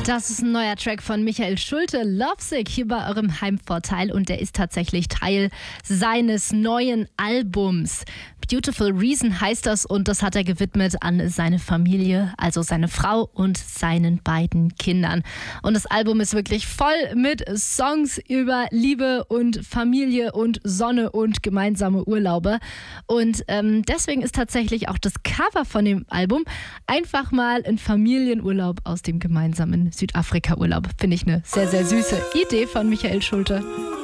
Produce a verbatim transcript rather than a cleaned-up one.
Das ist ein neuer Track von Michael Schulte, Lovesick, hier bei eurem Heimvorteil, und der ist tatsächlich Teil seines neuen Albums. Beautiful Reason heißt das, und das hat er gewidmet an seine Familie, also seine Frau und seinen beiden Kindern. Und das Album ist wirklich voll mit Songs über Liebe und Familie und Sonne und gemeinsame Urlaube. Und ähm, deswegen ist tatsächlich auch das Cover von dem Album einfach mal ein Familienurlaub aus dem gemeinsamen Südafrika-Urlaub. Finde ich eine sehr, sehr süße Idee von Michael Schulte.